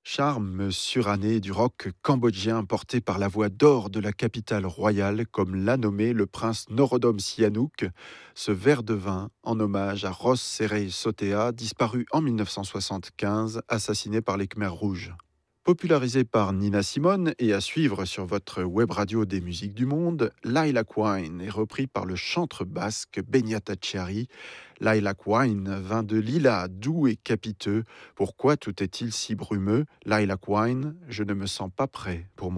Charme suranné du rock cambodgien porté par la voix d'or de la capitale royale, comme l'a nommé le prince Norodom Sihanouk, ce verre de vin en hommage à Ros Serey Sotea, disparu en 1975, assassiné par les Khmers rouges. Popularisé par Nina Simone et à suivre sur votre web radio des musiques du monde, Lilac Wine est repris par le chantre basque Benyata Chiari. Lilac Wine, vin de lilas doux et capiteux. Pourquoi tout est-il si brumeux? Lilac Wine, je ne me sens pas prêt pour